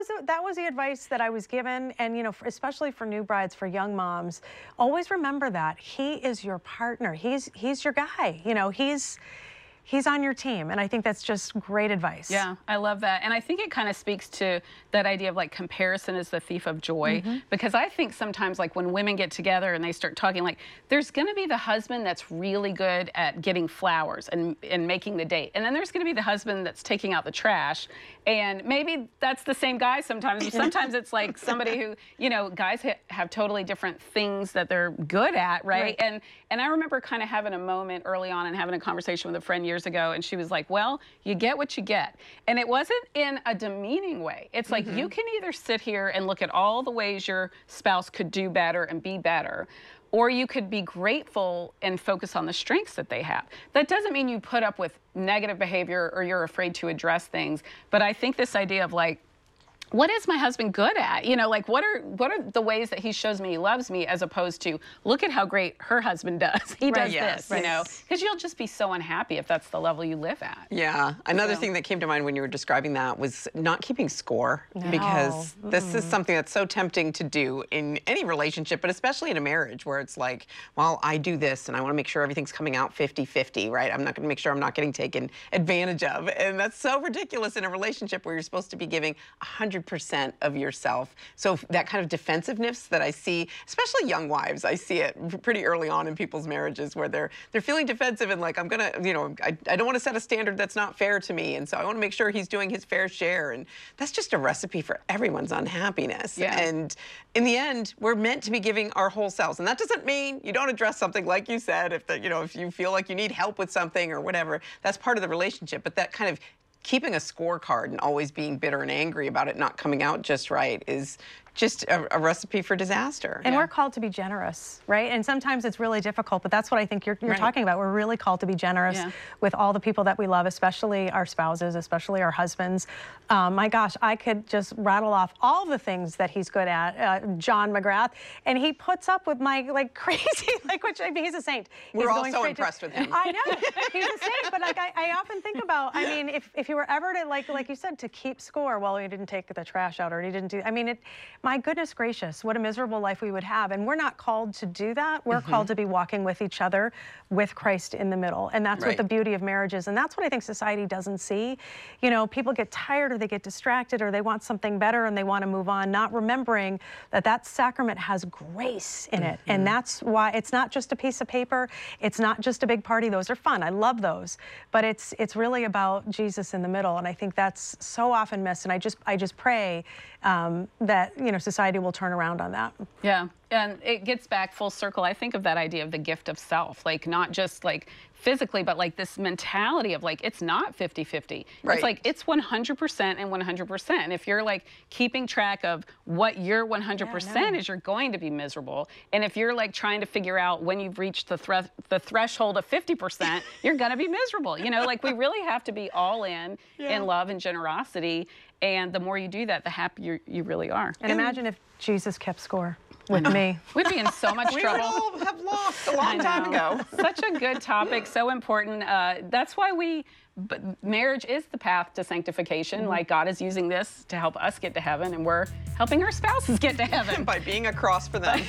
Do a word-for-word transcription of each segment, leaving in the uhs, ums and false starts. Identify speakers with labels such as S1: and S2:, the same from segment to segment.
S1: So that was the advice that I was given, and you know, for, especially for new brides, for young moms, always remember that he is your partner. He's he's your guy. You know, he's he's on your team, and I think that's just great advice.
S2: Yeah, I love that. And I think it kind of speaks to that idea of like comparison is the thief of joy. Mm-hmm. Because I think sometimes like when women get together and they start talking, like there's going to be the husband that's really good at getting flowers and, and making the date. And then there's going to be the husband that's taking out the trash. And maybe that's the same guy sometimes. Sometimes it's like somebody who, you know, guys ha have totally different things that they're good at, right? right. And, and I remember kind of having a moment early on and having a conversation with a friend years ago, and she was like, well, you get what you get. And it wasn't in a demeaning way. It's like, mm-hmm. you can either sit here and look at all the ways your spouse could do better and be better, or you could be grateful and focus on the strengths that they have. That doesn't mean you put up with negative behavior or you're afraid to address things, but I think this idea of like, what is my husband good at? You know, like what are what are the ways that he shows me he loves me, as opposed to look at how great her husband does. He right, does yes, this, right. you know, because you'll just be so unhappy if that's the level you live at.
S3: Yeah. Another
S2: so.
S3: thing that came to mind when you were describing that was not keeping score,
S1: no.
S3: because
S1: mm.
S3: this is something that's so tempting to do in any relationship, but especially in a marriage where it's like, well, I do this and I want to make sure everything's coming out fifty fifty, right? I'm not going to make sure I'm not getting taken advantage of. And that's so ridiculous in a relationship where you're supposed to be giving one hundred percent of yourself. So that kind of defensiveness that I see, especially young wives, I see it pretty early on in people's marriages where they're they're feeling defensive and like, I'm gonna, you know, I, I don't want to set a standard that's not fair to me, and so I want to make sure he's doing his fair share, and that's just a recipe for everyone's unhappiness.
S2: Yeah.
S3: And in the end, we're meant to be giving our whole selves, and that doesn't mean you don't address something like you said, if the, you know, if you feel like you need help with something or whatever, that's part of the relationship, but that kind of keeping a scorecard and always being bitter and angry about it not coming out just right is just a, a recipe for disaster.
S1: And
S3: yeah.
S1: we're called to be generous, right? And sometimes it's really difficult, but that's what I think you're, you're
S3: right.
S1: talking about. We're really called to be generous
S2: yeah.
S1: with all the people that we love, especially our spouses, especially our husbands. Um, my gosh, I could just rattle off all the things that he's good at, uh, John McGrath, and he puts up with my like crazy, like, which, I mean, he's a saint.
S3: We're
S1: he's
S3: all
S1: going
S3: so
S1: straight
S3: impressed
S1: to,
S3: with him.
S1: I know, he's a saint, but like I, I often think about, I mean, if, if you were ever to, like, like you said, to keep score, well, he didn't take the trash out or he didn't do, I mean, it, my goodness gracious, what a miserable life we would have. And we're not called to do that. We're mm-hmm. called to be walking with each other with Christ in the middle. And that's
S3: right.
S1: what the beauty of marriage is. And that's what I think society doesn't see. You know, people get tired or they get distracted or they want something better and they want to move on, not remembering that that sacrament has grace in it. Mm-hmm. And that's why it's not just a piece of paper. It's not just a big party. Those are fun. I love those. But it's it's really about Jesus in the middle. And I think that's so often missed. And I just I just pray um, that, you know, society will turn around on that.
S2: Yeah, and it gets back full circle. I think of that idea of the gift of self, like not just like physically, but like this mentality of like, it's not fifty fifty.
S3: Right.
S2: It's like, it's one hundred percent and one hundred percent. And if you're like keeping track of what your one hundred percent yeah, no. is, you're going to be miserable. And if you're like trying to figure out when you've reached the, thre the threshold of fifty percent, you're going to be miserable. You know, like we really have to be all in, yeah. in love and generosity. And the more you do that, the happier you really are.
S1: And imagine if Jesus kept score with me.
S2: We'd be in so much
S3: we
S2: trouble.
S3: We would all have lost a long time ago.
S2: Such a good topic, so important. Uh, that's why we, but marriage is the path to sanctification. Mm-hmm. Like God is using this to help us get to heaven, and we're helping our spouses get to heaven.
S3: By being a cross for them.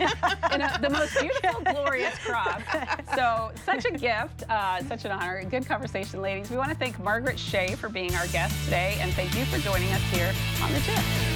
S2: In a, the most beautiful, glorious cross. So such a gift, uh, such an honor. Good conversation, ladies. We want to thank Margaret Shea for being our guest today, and thank you for joining us here on The Gist.